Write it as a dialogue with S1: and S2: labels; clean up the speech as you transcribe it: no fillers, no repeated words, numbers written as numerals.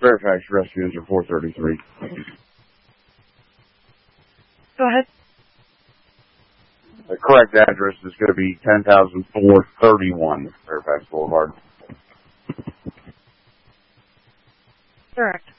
S1: Fairfax Rescue User 433.
S2: Go ahead.
S1: The correct address is going to be 10,431 Fairfax Boulevard.
S2: Correct.